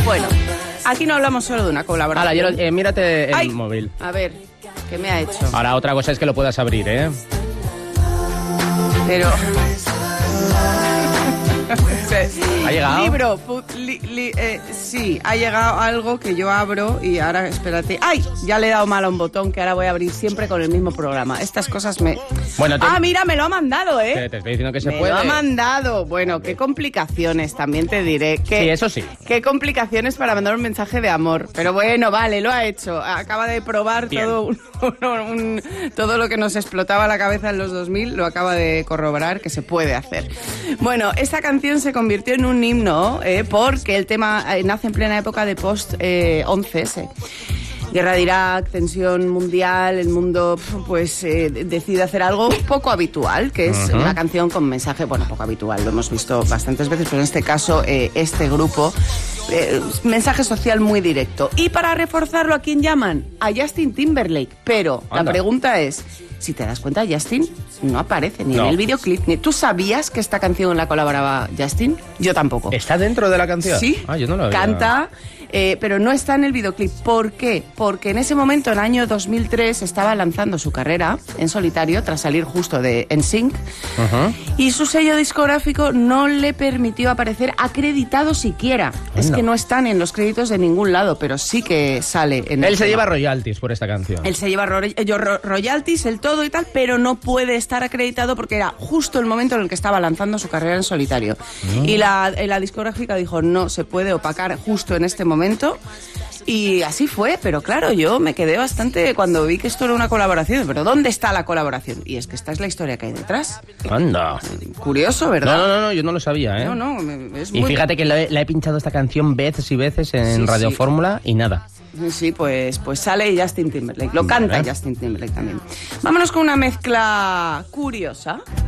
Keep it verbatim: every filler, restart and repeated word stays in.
Bueno, aquí no hablamos solo de una colaboración. Ahora, yo lo- eh, mírate el Ay, móvil. A ver, ¿qué me ha hecho? Ahora, otra cosa es que lo puedas abrir, ¿eh? Pero... ¿Ha llegado? Libro, pu- li- li- eh, sí, ha llegado algo que yo abro y ahora, espérate. ¡Ay! Ya le he dado mal a un botón que ahora voy a abrir siempre con el mismo programa. Estas cosas me... Bueno, te- Ah, mira, me lo ha mandado, ¿eh? Te, te estoy diciendo que se me puede. lo ha mandado. Bueno, qué complicaciones, también te diré. Qué, Sí, eso sí. Qué complicaciones para mandar un mensaje de amor. Pero bueno, vale, lo ha hecho. Acaba de probar Bien. todo, un- un- todo lo que nos explotaba la cabeza en los dos mil, lo acaba de corroborar que se puede hacer. Bueno, esta canción se convirtió en un himno eh, porque el tema eh, nace en plena época de post eh, once ese. Guerra de Irak, tensión mundial, el mundo pues eh, decide hacer algo poco habitual, que es Ujú. una canción con mensaje, bueno, poco habitual, lo hemos visto bastantes veces, pero en este caso eh, este grupo, eh, mensaje social muy directo. Y para reforzarlo, ¿a quién llaman? A Justin Timberlake, pero Anda. la pregunta es, si te das cuenta, Justin no aparece ni No. en el videoclip, ni... ¿Tú sabías que esta canción la colaboraba Justin? Yo tampoco. ¿Está dentro de la canción? Sí, Ah, yo no lo había... canta, eh, pero no está en el videoclip. ¿Por qué? Porque en ese momento, en el año dos mil tres, estaba lanzando su carrera en solitario, tras salir justo de N Sync, Ujú. y su sello discográfico no le permitió aparecer acreditado siquiera. Es Anda. que no están en los créditos de ningún lado, pero sí que sale en el Él se tema. lleva royalties por esta canción. Él se lleva ro- eh, yo- ro- royalties, el todo y tal, pero no puede estar acreditado porque era justo el momento en el que estaba lanzando su carrera en solitario. Y la, eh, la discográfica dijo, no se puede opacar justo en este momento. Y así fue, pero claro, yo me quedé bastante cuando vi que esto era una colaboración. Pero ¿dónde está la colaboración? Y es que esta es la historia que hay detrás. Anda. Curioso, No, ¿verdad? no, no, no, yo no lo sabía, ¿eh? No, no, me- es Y muy... fíjate que la he, la he pinchado esta canción veces y veces en Sí, Radio sí. Fórmula y nada. Sí, pues, pues sale Justin Timberlake. Lo canta Vale. Justin Timberlake también. Vámonos con una mezcla curiosa.